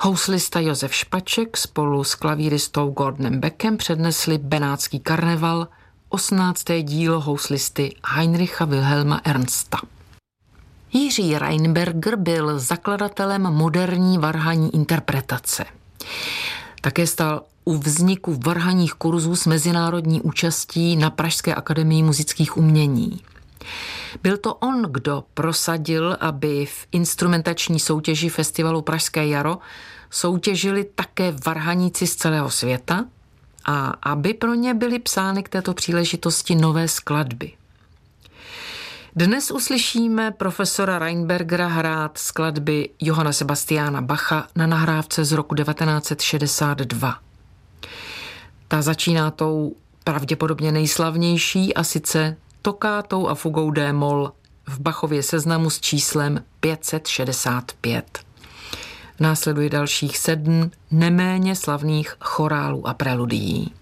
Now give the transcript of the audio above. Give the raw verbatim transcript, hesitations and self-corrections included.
Houslista Josef Špaček spolu s klavíristou Gordonem Beckem přednesli Benátský karneval, osmnácté dílo houslisty Heinricha Wilhelma Ernsta. Jiří Reinberger byl zakladatelem moderní varhanní interpretace. Také stál u vzniku varhanních kurzů s mezinárodní účastí na Pražské akademii muzických umění. Byl to on, kdo prosadil, aby v instrumentační soutěži festivalu Pražské jaro soutěžili také varhaníci z celého světa a aby pro ně byly psány k této příležitosti nové skladby. Dnes uslyšíme profesora Reinbergera hrát skladby Johanna Sebastiana Bacha na nahrávce z roku devatenáct set šedesát dva. Ta začíná tou pravděpodobně nejslavnější a sice tokátou a fugou d-moll v Bachově seznamu s číslem pět set šedesát pět. Následuje dalších sedm neméně slavných chorálů a preludií.